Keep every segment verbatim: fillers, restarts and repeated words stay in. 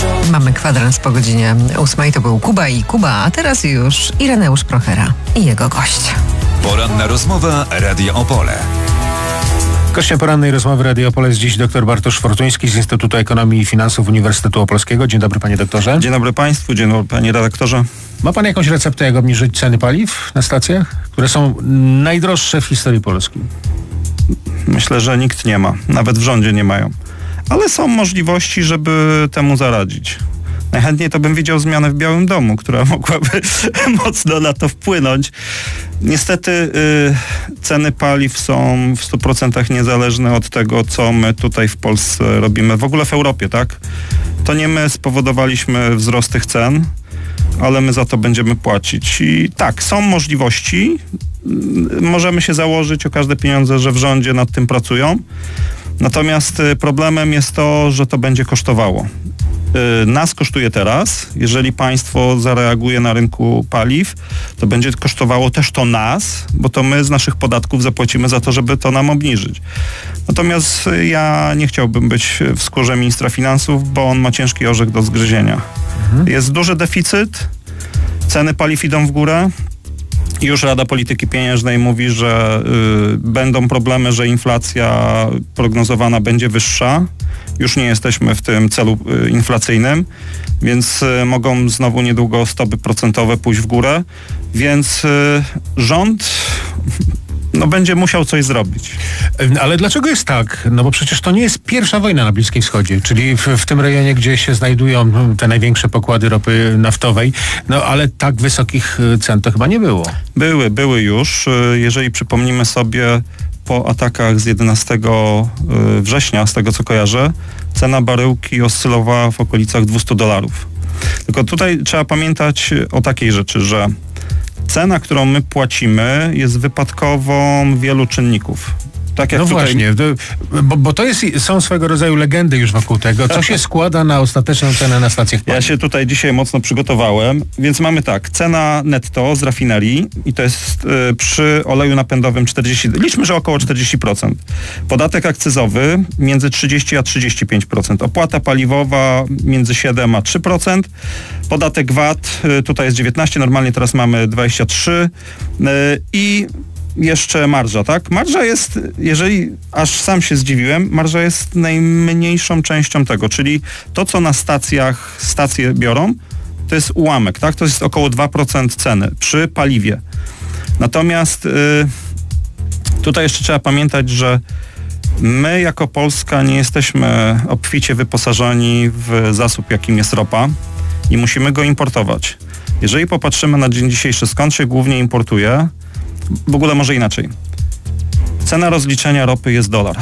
Mamy kwadrans po godzinie ósmej. To był Kuba i Kuba, a teraz już Ireneusz Prochera i jego gość. Poranna rozmowa Radia Opole. Gościem porannej rozmowy Radia Opole jest dziś dr Bartosz Fortuński z Instytutu Ekonomii i Finansów Uniwersytetu Opolskiego. Dzień dobry, panie doktorze. Dzień dobry państwu, dzień dobry panie redaktorze. Ma pan jakąś receptę, jak obniżyć ceny paliw na stacjach, które są najdroższe w historii Polski? Myślę, że nikt nie ma, nawet w rządzie nie mają. Ale są możliwości, żeby temu zaradzić. Najchętniej to bym widział zmianę w Białym Domu, która mogłaby mocno na to wpłynąć. Niestety y, ceny paliw są w stu procentach niezależne od tego, co my tutaj w Polsce robimy. W ogóle w Europie, tak? To nie my spowodowaliśmy wzrost tych cen, ale my za to będziemy płacić. I tak, są możliwości. Możemy się założyć o każde pieniądze, że w rządzie nad tym pracują. Natomiast problemem jest to, że to będzie kosztowało. Nas kosztuje teraz. Jeżeli państwo zareaguje na rynku paliw, to będzie kosztowało też to nas, bo to my z naszych podatków zapłacimy za to, żeby to nam obniżyć. Natomiast ja nie chciałbym być w skórze ministra finansów, bo on ma ciężki orzech do zgryzienia. Mhm. Jest duży deficyt, ceny paliw idą w górę. Już Rada Polityki Pieniężnej mówi, że y, będą problemy, że inflacja prognozowana będzie wyższa. Już nie jesteśmy w tym celu y, inflacyjnym, więc y, mogą znowu niedługo stopy procentowe pójść w górę, więc y, rząd no, będzie musiał coś zrobić. Ale dlaczego jest tak? No bo przecież to nie jest pierwsza wojna na Bliskim Wschodzie, czyli w, w tym rejonie, gdzie się znajdują te największe pokłady ropy naftowej, no ale tak wysokich cen to chyba nie było. Były, były już. Jeżeli przypomnimy sobie po atakach z jedenastego września, z tego co kojarzę, cena baryłki oscylowała w okolicach dwieście dolarów. Tylko tutaj trzeba pamiętać o takiej rzeczy, że cena, którą my płacimy, jest wypadkową wielu czynników. Tak jak no tutaj... właśnie, bo, bo to jest, są swego rodzaju legendy już wokół tego, co się składa na ostateczną cenę na stacjach paliw. Ja się tutaj dzisiaj mocno przygotowałem, więc mamy tak, cena netto z rafinerii i to jest y, przy oleju napędowym czterdzieści, liczmy, że około czterdzieści procent. Podatek akcyzowy między trzydzieści a trzydzieści pięć procent. Opłata paliwowa między siedem a trzy procent. Podatek V A T y, tutaj jest dziewiętnaście, normalnie teraz mamy dwadzieścia trzy y, i jeszcze marża, tak? Marża jest, jeżeli aż sam się zdziwiłem, marża jest najmniejszą częścią tego, czyli to, co na stacjach stacje biorą, to jest ułamek, tak? To jest około dwa procent ceny przy paliwie. Natomiast yy, tutaj jeszcze trzeba pamiętać, że my jako Polska nie jesteśmy obficie wyposażeni w zasób, jakim jest ropa i musimy go importować. Jeżeli popatrzymy na dzień dzisiejszy, skąd się głównie importuje, w ogóle może inaczej. Cena rozliczenia ropy jest dolar.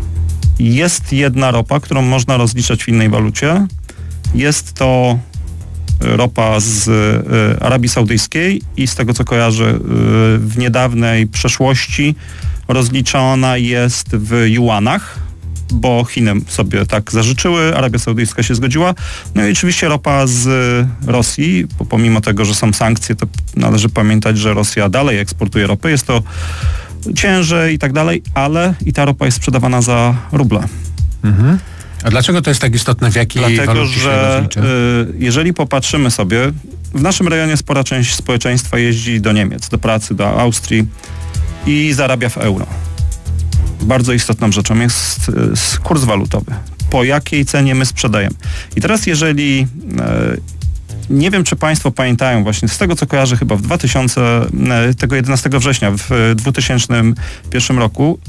Jest jedna ropa, którą można rozliczać w innej walucie. Jest to ropa z y, Arabii Saudyjskiej i z tego co kojarzę y, w niedawnej przeszłości rozliczona jest w juanach, bo Chiny sobie tak zażyczyły, Arabia Saudyjska się zgodziła. No i oczywiście ropa z Rosji, bo pomimo tego, że są sankcje, to należy pamiętać, że Rosja dalej eksportuje ropę. Jest to ciężej i tak dalej, ale i ta ropa jest sprzedawana za ruble. Mhm. A dlaczego to jest tak istotne, w jakiej Dlatego, walucie że się rozlicza? y, jeżeli popatrzymy sobie, w naszym rejonie spora część społeczeństwa jeździ do Niemiec, do pracy, do Austrii i zarabia w euro. Bardzo istotną rzeczą jest y, kurs walutowy. Po jakiej cenie my sprzedajemy. I teraz jeżeli, y, nie wiem czy państwo pamiętają właśnie, z tego co kojarzę chyba w dwa tysiące, y, tego jedenastego września w y, dwutysięcznym pierwszym roku,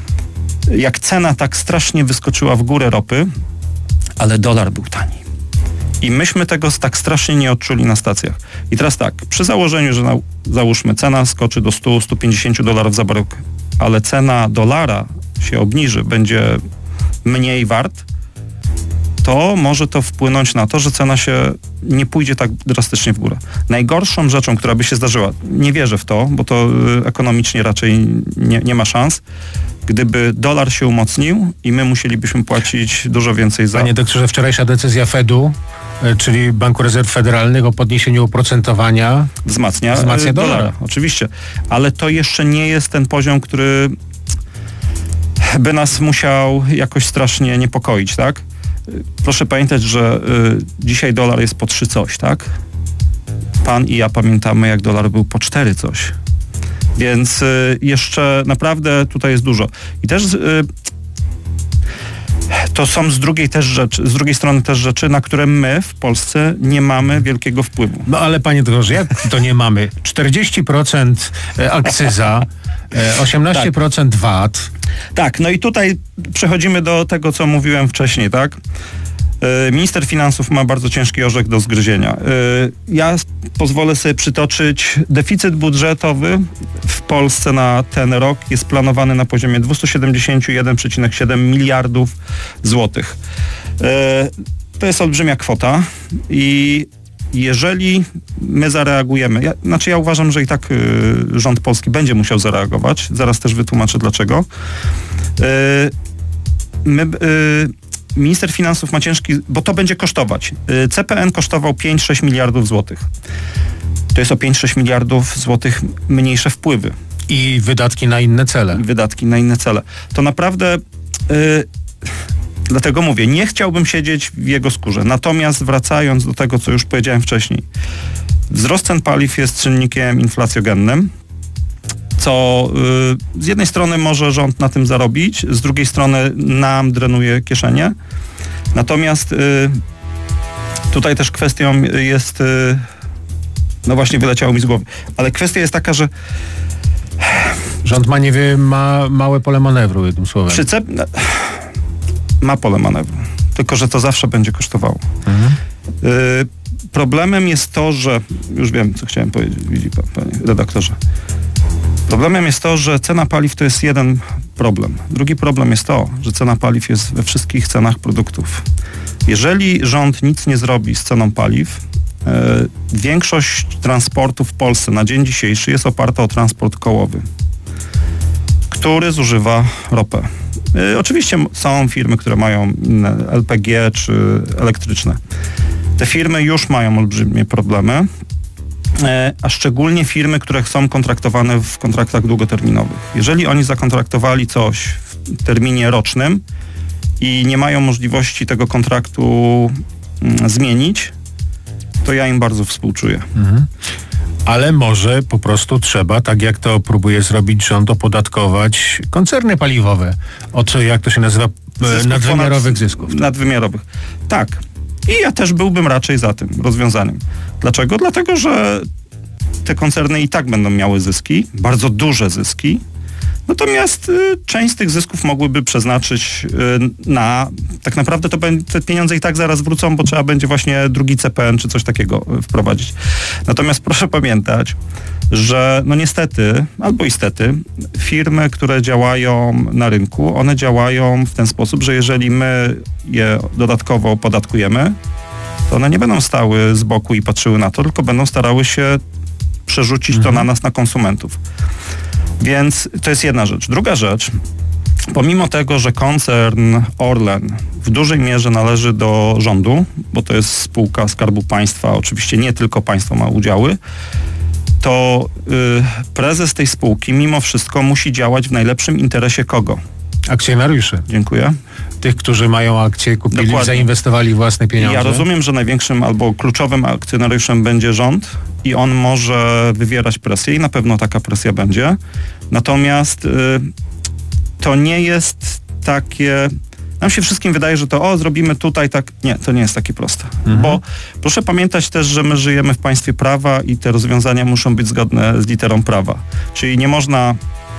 jak cena tak strasznie wyskoczyła w górę ropy, ale dolar był tani. I myśmy tego tak strasznie nie odczuli na stacjach. I teraz tak, przy założeniu, że na, załóżmy cena skoczy do stu do stu pięćdziesięciu dolarów za baryłkę, ale cena dolara się obniży, będzie mniej wart, to może to wpłynąć na to, że cena się nie pójdzie tak drastycznie w górę. Najgorszą rzeczą, która by się zdarzyła, nie wierzę w to, bo to ekonomicznie raczej nie, nie ma szans, gdyby dolar się umocnił i my musielibyśmy płacić dużo więcej za... Panie doktorze, wczorajsza decyzja Fedu, czyli Banku Rezerw Federalnych, o podniesieniu oprocentowania wzmacnia, wzmacnia dolara. dolara. Oczywiście, ale to jeszcze nie jest ten poziom, który by nas musiał jakoś strasznie niepokoić, tak? proszę pamiętać, że y, dzisiaj dolar jest po trzy coś, tak? Pan i ja pamiętamy, jak dolar był po cztery coś. Więc y, jeszcze naprawdę tutaj jest dużo. I też y, to są z drugiej też rzeczy, z drugiej strony też rzeczy, na które my w Polsce nie mamy wielkiego wpływu. No ale panie doktorze, jak to nie mamy? czterdzieści procent akcyza, osiemnaście procent tak. V A T. Tak, no i tutaj przechodzimy do tego, co mówiłem wcześniej, tak? Minister finansów ma bardzo ciężki orzech do zgryzienia. Ja pozwolę sobie przytoczyć, deficyt budżetowy w Polsce na ten rok jest planowany na poziomie dwieście siedemdziesiąt jeden przecinek siedem miliardów złotych. To jest olbrzymia kwota i jeżeli my zareagujemy, ja, znaczy ja uważam, że i tak y, rząd polski będzie musiał zareagować, zaraz też wytłumaczę dlaczego. Y, my, y, minister finansów ma ciężki, bo to będzie kosztować. Y, C P N kosztował pięć sześć miliardów złotych. To jest o pięć sześć miliardów złotych mniejsze wpływy. I wydatki na inne cele. I wydatki na inne cele. To naprawdę... Y, Dlatego mówię, nie chciałbym siedzieć w jego skórze. Natomiast wracając do tego, co już powiedziałem wcześniej, wzrost cen paliw jest czynnikiem inflacjogennym, co y, z jednej strony może rząd na tym zarobić, z drugiej strony nam drenuje kieszenie. Natomiast y, tutaj też kwestią jest, y, no właśnie wyleciało mi z głowy, ale kwestia jest taka, że rząd ma, nie wie, ma małe pole manewru, jednym słowem. Przy C... Ma pole manewru, tylko że to zawsze będzie kosztowało. Mhm. Y, problemem jest to, że... Już wiem, co chciałem powiedzieć, widzi pan, panie redaktorze. Problemem jest to, że cena paliw to jest jeden problem. Drugi problem jest to, że cena paliw jest we wszystkich cenach produktów. Jeżeli rząd nic nie zrobi z ceną paliw, y, większość transportu w Polsce na dzień dzisiejszy jest oparta o transport kołowy, który zużywa ropę. Y, oczywiście są firmy, które mają inne L P G czy elektryczne. Te firmy już mają olbrzymie problemy, y, a szczególnie firmy, które są kontraktowane w kontraktach długoterminowych. Jeżeli oni zakontraktowali coś w terminie rocznym i nie mają możliwości tego kontraktu y, zmienić, to ja im bardzo współczuję. Mhm. Ale może po prostu trzeba, tak jak to próbuje zrobić rząd, opodatkować koncerny paliwowe. Od, jak to się nazywa, zysków, nadwymiarowych ponad, zysków. Tak? Nadwymiarowych. Tak. I ja też byłbym raczej za tym rozwiązaniem. Dlaczego? Dlatego, że te koncerny i tak będą miały zyski, bardzo duże zyski. Natomiast y, część z tych zysków mogłyby przeznaczyć y, na... Tak naprawdę to be, te pieniądze i tak zaraz wrócą, bo trzeba będzie właśnie drugi C P N czy coś takiego y, wprowadzić. Natomiast proszę pamiętać, że no niestety, albo istety, firmy, które działają na rynku, one działają w ten sposób, że jeżeli my je dodatkowo opodatkujemy, to one nie będą stały z boku i patrzyły na to, tylko będą starały się przerzucić mhm. to na nas, na konsumentów. Więc to jest jedna rzecz. Druga rzecz, pomimo tego, że koncern Orlen w dużej mierze należy do rządu, bo to jest spółka Skarbu Państwa, oczywiście nie tylko państwo ma udziały, to y, prezes tej spółki mimo wszystko musi działać w najlepszym interesie kogo? Akcjonariuszy. Dziękuję. Tych, którzy mają akcje, kupili, Dokładnie. zainwestowali własne pieniądze. Ja rozumiem, że największym albo kluczowym akcjonariuszem będzie rząd i on może wywierać presję i na pewno taka presja będzie. Natomiast y, to nie jest takie... Nam się wszystkim wydaje, że to o, zrobimy tutaj tak... Nie, to nie jest takie proste. Mhm. Bo proszę pamiętać też, że my żyjemy w państwie prawa i te rozwiązania muszą być zgodne z literą prawa. Czyli nie można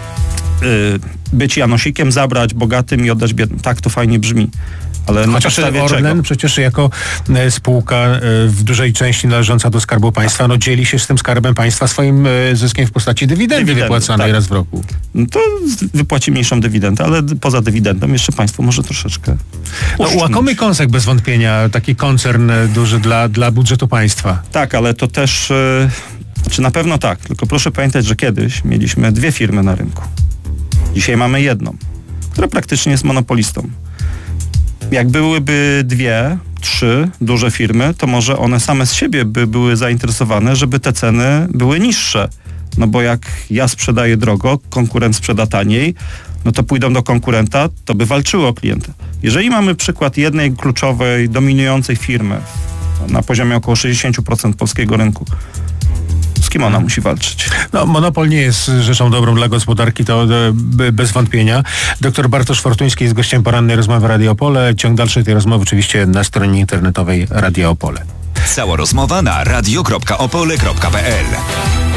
y, być Janosikiem, zabrać bogatym i oddać biednym. Tak, to fajnie brzmi. Ale chociaż Orlen czego? Przecież jako e, spółka e, w dużej części należąca do Skarbu Państwa, no dzieli się z tym Skarbem Państwa swoim e, zyskiem w postaci dywidendy, dywidendy wypłacanej tak. raz w roku. No to wypłaci mniejszą dywidendę, ale poza dywidendą jeszcze państwo może troszeczkę no, łakomy kąsek bez wątpienia, taki koncern duży dla, dla budżetu państwa. Tak, ale to też, e, czy na pewno tak, tylko proszę pamiętać, że kiedyś mieliśmy dwie firmy na rynku. Dzisiaj mamy jedną, która praktycznie jest monopolistą. Jak byłyby dwie, trzy duże firmy, to może one same z siebie by były zainteresowane, żeby te ceny były niższe. No bo jak ja sprzedaję drogo, konkurent sprzeda taniej, no to pójdą do konkurenta, to by walczyły o klienta. Jeżeli mamy przykład jednej kluczowej, dominującej firmy na poziomie około sześćdziesiąt procent polskiego rynku, z kim ona musi walczyć? No, monopol nie jest rzeczą dobrą dla gospodarki, to e, bez wątpienia. Doktor Bartosz Fortuński jest gościem porannej rozmowy Radio Opole. Ciąg dalszy tej rozmowy oczywiście na stronie internetowej Radio Opole. Cała rozmowa na radio kropka opole kropka p l.